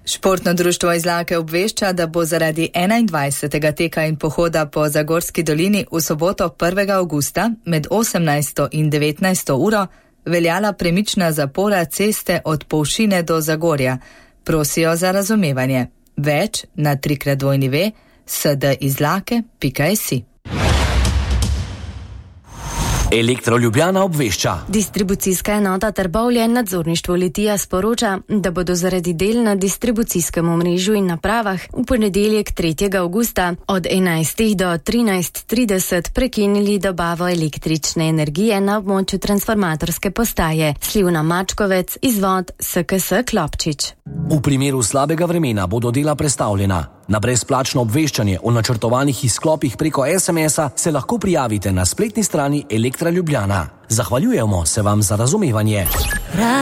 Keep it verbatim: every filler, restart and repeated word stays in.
Športno društvo Izlake obvešča, da bo zaradi enaindvajsetega teka in pohoda po Zagorski dolini v soboto prvega avgusta med osemnajsto in devetnajsto uro veljala premična zapora ceste od Polšine do Zagorja. Prosijo za razumevanje. Več na trikrat dvojni ve sdizlake pika si. Elektro Ljubljana obvešča. Distribucijska enota Trbovlje nadzorništvo Litija sporoča, da bodo zaradi del na distribucijskem omrežju in napravah v ponedeljek tretjega avgusta od enajstih do trinajst trideset prekinili dobavo električne energije na območju transformatorske postaje Slivna Mačkovec, izvod S K S Klopčič. V primeru slabega vremena bodo dela prestavljena. Na brezplačno obveščanje o načrtovanih izklopih preko es em es-a se lahko prijavite na spletni strani Elektra Ljubljana. Zahvaljujemo se vam za razumevanje.